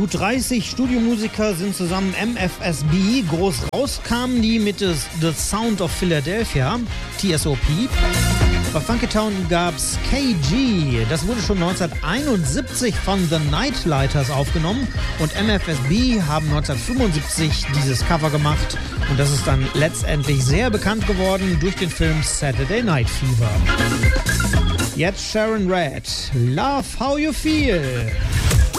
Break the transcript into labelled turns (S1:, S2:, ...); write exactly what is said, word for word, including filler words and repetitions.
S1: Gut dreißig Studiomusiker sind zusammen M F S B. Groß rauskamen die mit des The Sound of Philadelphia, T S O P. Bei Funky Town gab's K G. Das wurde schon neunzehnhunderteinundsiebzig von The Nightlighters aufgenommen und M F S B haben neunzehnhundertfünfundsiebzig dieses Cover gemacht und das ist dann letztendlich sehr bekannt geworden durch den Film Saturday Night Fever. Jetzt Sharon Redd, Love How You Feel.